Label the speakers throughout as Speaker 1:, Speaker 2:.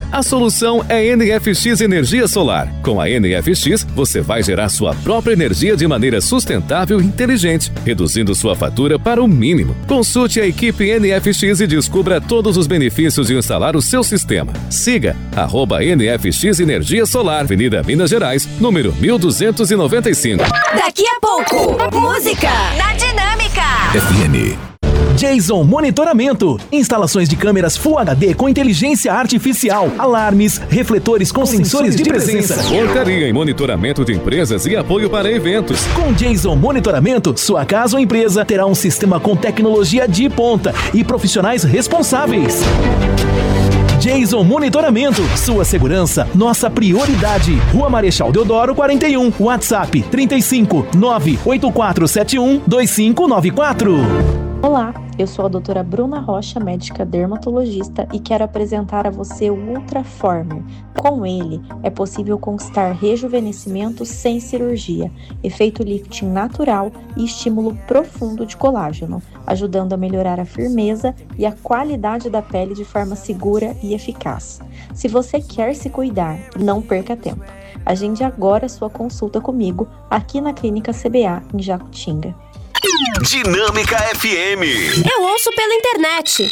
Speaker 1: A solução é NFX Energia Solar. Com a NFX, você vai gerar sua própria energia de maneira sustentável e inteligente, reduzindo sua fatura para o mínimo. Consulte a equipe NFX e descubra todos os benefícios de instalar o seu sistema. Siga @NFX Energia Solar, Avenida Minas Gerais, número 1295.
Speaker 2: Daqui a pouco, música na Dinâmica
Speaker 3: FM. Jason Monitoramento. Instalações de câmeras Full HD com inteligência artificial, alarmes, refletores com sensores de presença.
Speaker 1: Portaria em monitoramento de empresas e apoio para eventos.
Speaker 3: Com Jason Monitoramento, sua casa ou empresa terá um sistema com tecnologia de ponta e profissionais responsáveis. Jason Monitoramento, sua segurança, nossa prioridade. Rua Marechal Deodoro 41, WhatsApp 35 98471 2594.
Speaker 4: Olá, eu sou a doutora Bruna Rocha, médica dermatologista, e quero apresentar a você o Ultraformer. Com ele, é possível conquistar rejuvenescimento sem cirurgia, efeito lifting natural e estímulo profundo de colágeno, ajudando a melhorar a firmeza e a qualidade da pele de forma segura e eficaz. Se você quer se cuidar, não perca tempo. Agende agora sua consulta comigo aqui na Clínica CBA, em Jacutinga.
Speaker 5: Dinâmica FM.
Speaker 2: eu ouço pela internet.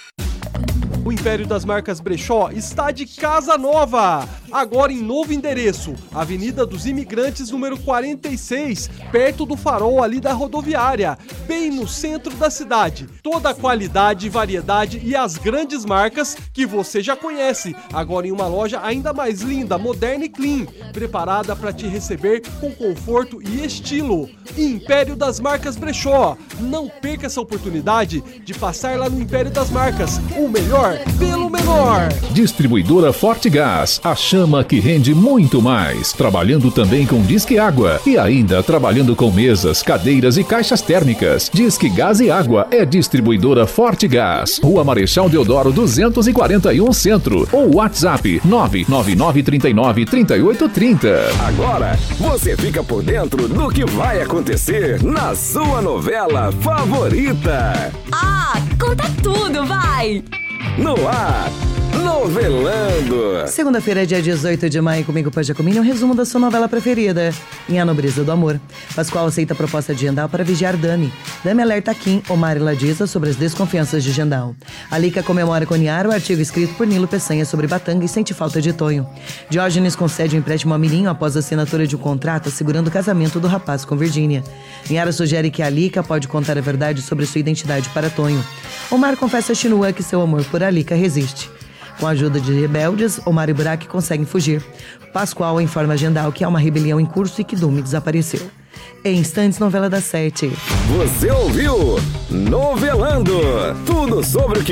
Speaker 6: O Império das Marcas Brechó está de casa nova! Agora em novo endereço, Avenida dos Imigrantes, número 46, perto do farol ali da rodoviária, bem no centro da cidade. Toda a qualidade, variedade e as grandes marcas que você já conhece, agora em uma loja ainda mais linda, moderna e clean, preparada para te receber com conforto e estilo. Império das Marcas Brechó. Não perca essa oportunidade de passar lá no Império das Marcas, o melhor pelo menor.
Speaker 7: Distribuidora Forte Gás, a chama que rende muito mais. Trabalhando também com Disque Água e ainda trabalhando com mesas, cadeiras e caixas térmicas. Disque Gás e Água é Distribuidora Forte Gás. Rua Marechal Deodoro 241 Centro ou WhatsApp 999393830.
Speaker 5: Agora você fica por dentro do que vai acontecer na sua novela favorita.
Speaker 2: Conta tudo, vai!
Speaker 5: No ar, Novelando.
Speaker 8: Segunda-feira, dia 18 de maio, comigo, Pã Giacomini, um resumo da sua novela preferida, em A Nobreza do Amor. Pascoal aceita a proposta de Gendal para vigiar Dami. Dami alerta Kim, Omar e Ladisa sobre as desconfianças de Gendal. Alica comemora com Niara o artigo escrito por Nilo Peçanha sobre Batanga e sente falta de Tonho. Diógenes concede um empréstimo a Mirinho após a assinatura de um contrato assegurando o casamento do rapaz com Virgínia. Niara sugere que Alica pode contar a verdade sobre sua identidade para Tonho. Omar confessa a Chinua que seu amor por Alica resiste. Com a ajuda de rebeldes, Omar e Burak conseguem fugir. Pascoal informa Gendal que há uma rebelião em curso e que Dumi desapareceu. Em instantes, novela das 7.
Speaker 5: Você ouviu Novelando. Tudo sobre o que